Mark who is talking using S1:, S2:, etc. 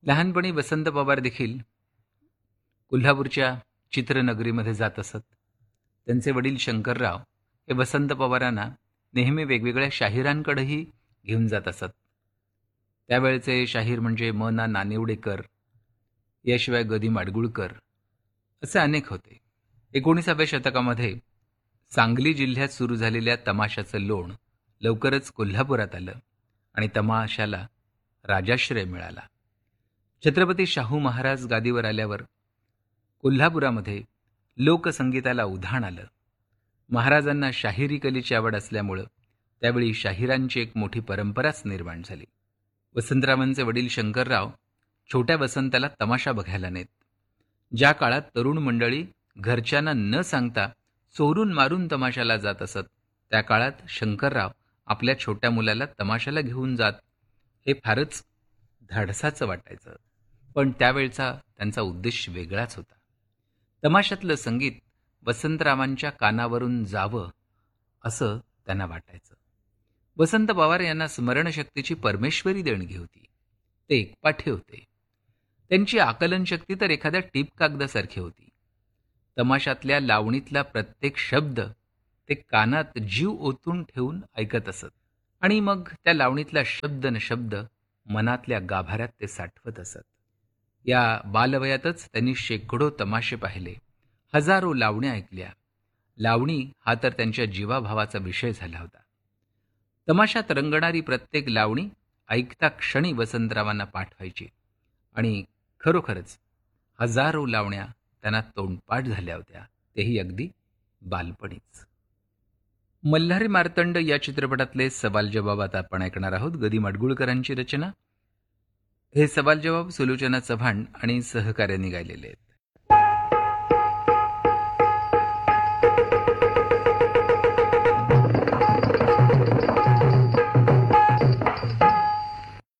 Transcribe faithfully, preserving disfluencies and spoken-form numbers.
S1: लहानपणी वसंत पवार देखील कोल्हापूरच्या चित्रनगरीमध्ये जात असत. त्यांचे वडील शंकरराव हे वसंत पवारांना नेहमी वेगवेगळ्या शाहिरांकडेही घेऊन जात असत. त्यावेळचे शाहीर म्हणजे म ना नानिवडेकर, याशिवाय गदी माडगुळकर असे अनेक होते. एकोणीसाव्या शतकामध्ये सांगली जिल्ह्यात सुरू झालेल्या तमाशाचं लोण लवकरच कोल्हापुरात आलं आणि तमाशाला राजाश्रय मिळाला. छत्रपती शाहू महाराज गादीवर आल्यावर कोल्हापुरामध्ये लोकसंगीताला उधाण आलं. महाराजांना शाहिरी कलेची आवड असल्यामुळं त्यावेळी शाहिरांची एक मोठी परंपराच निर्माण झाली. वसंतरावांचे वडील शंकरराव छोट्या वसंताला तमाशा बघायला नेत. ज्या काळात तरुण मंडळी घरच्यांना न सांगता चोरून मारून तमाशाला जात असत, त्या काळात शंकरराव आपल्या छोट्या मुलाला तमाशाला घेऊन जात हे फारच धाडसाचं वाटायचं. पण त्यावेळचा त्यांचा उद्देश वेगळाच होता. तमाशातलं संगीत वसंतरावांच्या कानावरून जावं असं त्यांना वाटायचं. वसंत पवार यांना स्मरणशक्तीची परमेश्वरी देणगी होती. ते एकपाठे होते. त्यांची आकलनशक्ती तर एखाद्या टीप कागदासारखी होती. तमाशातल्या लावणीतला प्रत्येक शब्द ते कानात जीव ओतून ठेवून ऐकत असत आणि मग त्या लावणीतला शब्द न शब्द मनातल्या गाभाऱ्यात ते साठवत असत. या बालवयातच त्यांनी शेकडो तमाशे पाहिले, हजारो लावण्या ऐकल्या. लावणी हा तर त्यांच्या जीवाभावाचा विषय झाला होता. तमाशात रंगणारी प्रत्येक लावणी ऐकता क्षणी वसंतरावांना पाठवायची आणि खरोखरच हजारो लावण्या त्यांना तोंडपाठ झाल्या होत्या, तेही अगदी बालपणीच. मल्हारी मार्तंड या चित्रपटातले सवाल जवाब आता आपण ऐकणार आहोत. गदी माडगुळकरांची रचना. हे सवाल जवाब सुलोचना चव्हाण आणि सहकार्याने गायलेले आहेत.